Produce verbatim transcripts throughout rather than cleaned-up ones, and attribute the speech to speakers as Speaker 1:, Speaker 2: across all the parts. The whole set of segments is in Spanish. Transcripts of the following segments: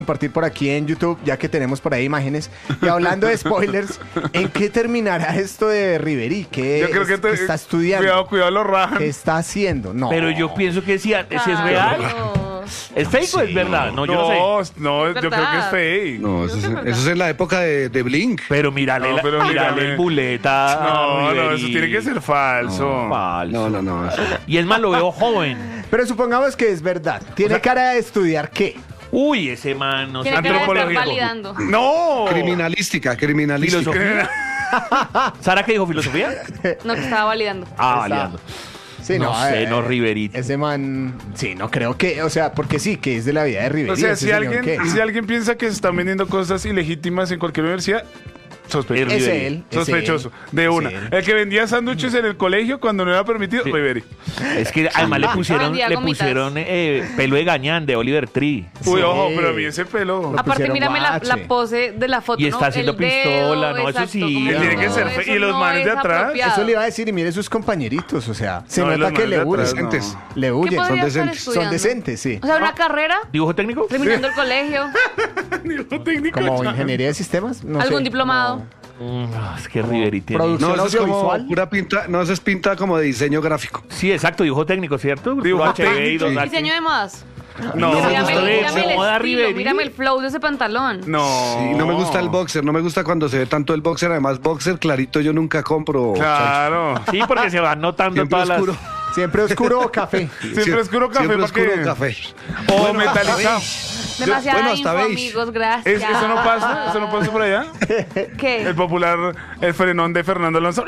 Speaker 1: compartir por aquí en YouTube, ya que tenemos por ahí imágenes. Y hablando de spoilers, ¿en qué terminará esto de Ribery? ¿Qué,
Speaker 2: Yo creo que te,
Speaker 1: ¿qué está estudiando?
Speaker 2: Cuidado, cuidado, lo rajan.
Speaker 1: ¿Qué está haciendo? No.
Speaker 3: Pero yo pienso que si, si es real. ¿Es fake sí, o es verdad? No, yo no,
Speaker 2: no sé. No,
Speaker 4: es
Speaker 2: yo creo que es fake.
Speaker 5: No, eso es, eso es en la época de, de Blink.
Speaker 3: Pero mírale,
Speaker 2: no,
Speaker 3: la,
Speaker 2: pero
Speaker 3: mírale
Speaker 2: mírame.
Speaker 3: el buleta.
Speaker 2: No,
Speaker 3: Ribery.
Speaker 2: no, eso tiene que ser falso.
Speaker 3: No, falso.
Speaker 5: No, no, no. Eso...
Speaker 3: Y es más, lo veo joven.
Speaker 1: Pero supongamos que es verdad. ¿Tiene o sea, cara de estudiar qué?
Speaker 3: Uy, ese man no
Speaker 4: sé. Antropología. Validando.
Speaker 2: No.
Speaker 5: Criminalística, criminalística.
Speaker 3: ¿Filosofía? ¿Sara qué dijo? ¿Filosofía?
Speaker 4: No, que estaba validando.
Speaker 3: Ah, validando.
Speaker 1: Sí,
Speaker 3: no, no sé, eh, no Ribery.
Speaker 1: Ese man, sí, no creo que, o sea, porque sí, que es de la vida de Ribery.
Speaker 2: O sea, si alguien, si alguien piensa que se están vendiendo cosas ilegítimas en cualquier universidad, sospechoso.
Speaker 1: Es él.
Speaker 2: Sospechoso,
Speaker 1: es
Speaker 2: de
Speaker 1: él,
Speaker 2: una. El que vendía sándwiches en el colegio cuando no era permitido, sí. Ribery.
Speaker 3: Es que además le pusieron, le pusieron eh, pelo de gañán de Oliver Tree.
Speaker 2: Uy,
Speaker 1: sí.
Speaker 2: ojo, pero a mí ese pelo.
Speaker 4: Aparte, mírame la, la pose de la foto.
Speaker 3: Y está
Speaker 4: ¿no?
Speaker 3: haciendo
Speaker 4: el
Speaker 3: pistola,
Speaker 4: dedo,
Speaker 3: no,
Speaker 4: exacto,
Speaker 3: eso sí.
Speaker 2: Él tiene que
Speaker 4: no,
Speaker 2: ser fe y los
Speaker 4: no
Speaker 2: manes de atrás.
Speaker 4: Apropiado.
Speaker 1: Eso le iba a decir, y mire sus compañeritos, o sea, se
Speaker 2: No,
Speaker 1: nota que le huyen.
Speaker 5: Decentes.
Speaker 1: No. Le huyen, son decentes.
Speaker 4: Son
Speaker 1: decentes, sí.
Speaker 4: O sea, una carrera.
Speaker 3: ¿Dibujo técnico?
Speaker 4: Terminando el colegio.
Speaker 2: Dibujo técnico.
Speaker 1: ¿Como ingeniería de sistemas? No
Speaker 4: ¿Algún
Speaker 1: sé.
Speaker 4: diplomado?
Speaker 1: No.
Speaker 3: No, es que Ribery tiene...
Speaker 1: Producción
Speaker 5: No, eso es como
Speaker 1: audiovisual.
Speaker 5: pura pinta, no, eso es pinta como de diseño gráfico.
Speaker 3: Sí, exacto, dibujo técnico, ¿cierto?
Speaker 2: Dibujo
Speaker 3: H B I,
Speaker 2: técnico.
Speaker 3: dos H.
Speaker 4: Diseño de modas.
Speaker 2: No,
Speaker 3: No,
Speaker 4: Mírame,
Speaker 3: me gusta de
Speaker 4: mírame el
Speaker 3: moda,
Speaker 4: estilo,
Speaker 3: Ribery.
Speaker 4: mírame el flow de ese pantalón.
Speaker 2: No.
Speaker 5: Sí, no me gusta el boxer, no me gusta cuando se ve tanto el boxer. Además, boxer clarito yo nunca compro.
Speaker 2: Claro.
Speaker 3: Sí, porque se van notando
Speaker 5: Siempre
Speaker 3: todas
Speaker 5: oscuro.
Speaker 3: las...
Speaker 1: Siempre oscuro o café.
Speaker 2: Siempre oscuro café.
Speaker 5: Siempre
Speaker 2: ¿para
Speaker 5: oscuro
Speaker 2: qué?
Speaker 5: café.
Speaker 2: O
Speaker 5: Bueno,
Speaker 2: metalizado.
Speaker 4: Demasiada
Speaker 5: bueno,
Speaker 4: info,
Speaker 5: hasta veis.
Speaker 4: amigos, gracias.
Speaker 2: ¿Es, ¿Eso no pasa? ¿Eso no pasa por allá?
Speaker 4: ¿Qué?
Speaker 2: El popular, el frenón de Fernando Alonso.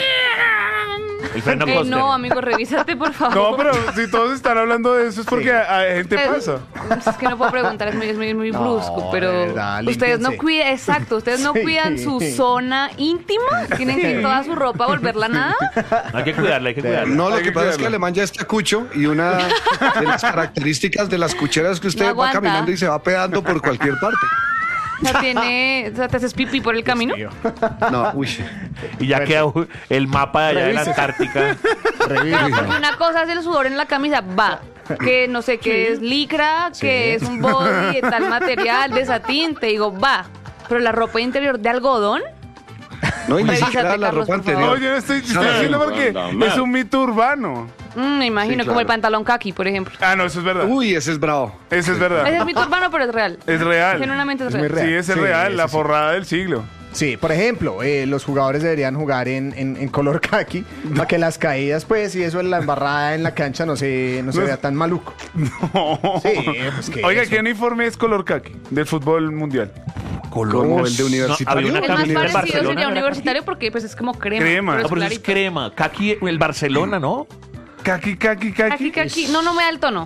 Speaker 3: El freno
Speaker 4: Eh,
Speaker 3: Coster.
Speaker 4: no, amigo, revísate, por favor.
Speaker 2: No, pero si todos están hablando de eso es porque
Speaker 1: Sí.
Speaker 2: a, a gente
Speaker 4: Es-
Speaker 2: pasa.
Speaker 4: Es que no puedo preguntar, es muy, es muy, muy
Speaker 1: No,
Speaker 4: brusco, pero
Speaker 1: de verdad,
Speaker 4: ustedes no
Speaker 1: límpiense.
Speaker 4: cuidan, exacto, ustedes no
Speaker 1: Sí.
Speaker 4: cuidan su zona íntima, tienen que ir toda su ropa, volverla nada.
Speaker 3: Hay que cuidarla, hay que cuidarla.
Speaker 5: No, lo
Speaker 2: Hay
Speaker 5: que
Speaker 2: que
Speaker 5: pasa es que
Speaker 2: cuidarlo.
Speaker 5: Alemán ya está cucho y una de las características de las cucheras es que usted
Speaker 4: No
Speaker 5: va
Speaker 4: aguanta.
Speaker 5: caminando y se va pedando por cualquier parte.
Speaker 4: O sea, tiene, o sea, te haces pipí por el camino.
Speaker 5: No, uy.
Speaker 3: Y ya queda el mapa de allá de la
Speaker 1: Revisa.
Speaker 3: Antártica.
Speaker 4: Claro, porque una cosa es el sudor en la camisa, va. Que no sé qué es licra, que es un body de tal material, de satín, te digo, va. Pero la ropa interior de algodón,
Speaker 5: No, y ni
Speaker 4: Revísate,
Speaker 5: siquiera la
Speaker 4: Carlos,
Speaker 5: ropa
Speaker 4: por favor.
Speaker 2: No,
Speaker 5: anterior.
Speaker 2: yo no estoy, estoy
Speaker 5: Claro.
Speaker 2: diciendo porque es un mito urbano.
Speaker 4: mm, me imagino,
Speaker 5: Sí,
Speaker 4: como el
Speaker 5: claro.
Speaker 4: pantalón kaki, por ejemplo.
Speaker 2: Ah, no, eso es verdad.
Speaker 5: Uy, ese es bravo.
Speaker 2: Eso es
Speaker 4: Ese
Speaker 2: verdad.
Speaker 4: es mito urbano, pero es real.
Speaker 2: Es real.
Speaker 4: Genuinamente es
Speaker 1: Es muy
Speaker 4: real.
Speaker 1: real.
Speaker 2: Sí, ese es
Speaker 1: Sí,
Speaker 2: real, la
Speaker 1: eso sí.
Speaker 2: forrada del siglo.
Speaker 1: Sí, por ejemplo, eh, los jugadores deberían jugar en, en, en color khaki para que las caídas, pues, y eso en la embarrada en la cancha no se, no se
Speaker 2: No
Speaker 1: vea
Speaker 2: es-
Speaker 1: tan maluco.
Speaker 2: No.
Speaker 1: Sí, pues que
Speaker 2: Oiga,
Speaker 1: eso.
Speaker 2: ¿qué uniforme es color khaki del fútbol mundial?
Speaker 5: Como el de universitario.
Speaker 3: había una
Speaker 4: El más
Speaker 3: camiseta en
Speaker 4: parecido
Speaker 3: Barcelona,
Speaker 4: sería
Speaker 3: ¿no era
Speaker 4: universitario porque pues es como crema.
Speaker 2: Crema.
Speaker 4: pero
Speaker 3: No,
Speaker 4: es
Speaker 3: pero eso es
Speaker 4: clarito.
Speaker 3: crema. Kaki, el Barcelona, ¿no?
Speaker 2: Kaki, kaki, kaki.
Speaker 4: Kaki, kaki. No, no me da el tono.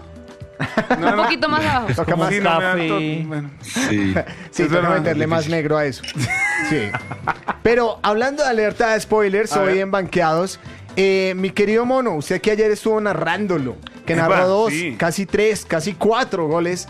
Speaker 2: No,
Speaker 4: Un
Speaker 2: no.
Speaker 4: poquito más abajo.
Speaker 1: Toca más,
Speaker 2: Sí, no me da
Speaker 3: café.
Speaker 2: todo. Bueno.
Speaker 5: Sí.
Speaker 1: sí,
Speaker 2: es
Speaker 1: toca
Speaker 2: verdad.
Speaker 1: meterle más negro a eso. Sí. Pero hablando de alerta de spoilers,
Speaker 2: A
Speaker 1: hoy
Speaker 2: ver.
Speaker 1: en Banqueados, eh, mi querido Mono, usted que ayer estuvo narrándolo, que
Speaker 2: Epa,
Speaker 1: narró dos,
Speaker 2: sí.
Speaker 1: casi tres, casi cuatro goles,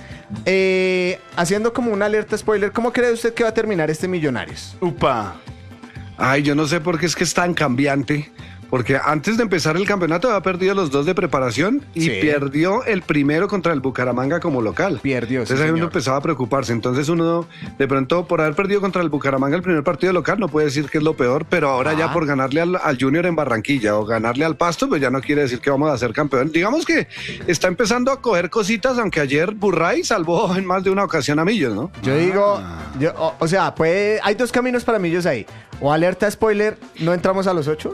Speaker 1: eh, haciendo como una alerta spoiler, ¿cómo cree usted que va a terminar este Millonarios?
Speaker 2: Upa.
Speaker 5: Ay, yo no sé por qué es que es tan cambiante. Porque antes de empezar el campeonato había perdido los dos de preparación y
Speaker 1: Sí.
Speaker 5: perdió el primero contra el Bucaramanga como local.
Speaker 1: Perdió, sí,
Speaker 5: Entonces ahí uno
Speaker 1: señor.
Speaker 5: empezaba a preocuparse. Entonces uno, de pronto, por haber perdido contra el Bucaramanga el primer partido local, no puede decir que es lo peor, pero ahora
Speaker 1: Ah.
Speaker 5: ya por ganarle al, al Junior en Barranquilla o ganarle al Pasto, pues ya no quiere decir que vamos a ser campeón. Digamos que está empezando a coger cositas, aunque ayer Burray salvó en más de una ocasión a Millos, ¿no?
Speaker 1: Yo digo, yo, o, o sea, puede, hay dos caminos para Millos ahí. O alerta spoiler, no entramos a los ocho.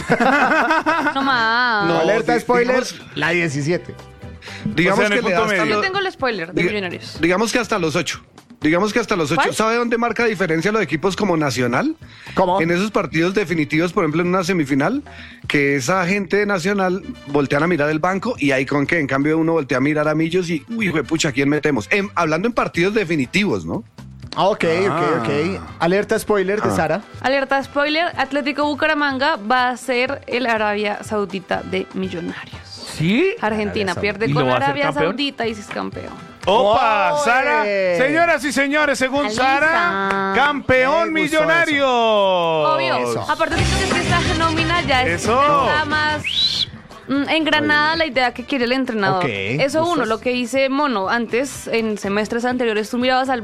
Speaker 4: No más.
Speaker 5: No,
Speaker 1: alerta
Speaker 5: di-
Speaker 1: spoiler,
Speaker 5: digamos-
Speaker 1: la diecisiete.
Speaker 5: Digamos
Speaker 2: O sea, en
Speaker 5: que
Speaker 2: el
Speaker 5: le da
Speaker 2: punto
Speaker 5: hasta
Speaker 2: medio.
Speaker 4: Yo
Speaker 5: lo-
Speaker 4: tengo el spoiler de
Speaker 5: Diga-
Speaker 4: Millonarios.
Speaker 5: Digamos que hasta los ocho. Digamos que hasta los ocho.
Speaker 4: ¿Cuál?
Speaker 5: ¿Sabe dónde marca diferencia los equipos como Nacional?
Speaker 1: ¿Cómo?
Speaker 5: En esos partidos definitivos, por ejemplo, en una semifinal, que esa gente de Nacional voltean a mirar el banco y ahí con que en cambio uno voltea a mirar a Millos y, uy, hijo de pucha, ¿quién metemos? En- hablando en partidos definitivos, ¿no?
Speaker 1: Ah, ok,
Speaker 2: Ah.
Speaker 1: ok, ok. Alerta spoiler de
Speaker 5: Ah.
Speaker 1: Sara.
Speaker 4: Alerta spoiler, Atlético Bucaramanga va a ser el Arabia Saudita de Millonarios.
Speaker 3: ¿Sí?
Speaker 4: Argentina
Speaker 1: Arabia
Speaker 4: pierde
Speaker 3: ¿Y
Speaker 4: con
Speaker 3: lo va a hacer
Speaker 4: Arabia
Speaker 3: campeón?
Speaker 4: Saudita y es campeón.
Speaker 2: Opa,
Speaker 1: ¡Oye!
Speaker 2: Sara. Señoras y señores, según
Speaker 4: Alisa.
Speaker 2: Sara, campeón
Speaker 1: Me gustó
Speaker 2: millonario.
Speaker 4: Obvio.
Speaker 1: Eso.
Speaker 4: Aparte de que esta nómina ya es,
Speaker 2: Eso.
Speaker 4: está más En Granada, la idea que quiere el entrenador.
Speaker 1: Okay,
Speaker 4: Eso
Speaker 1: ¿gustas?
Speaker 4: uno, lo que dice Mono, antes, en semestres anteriores, tú mirabas al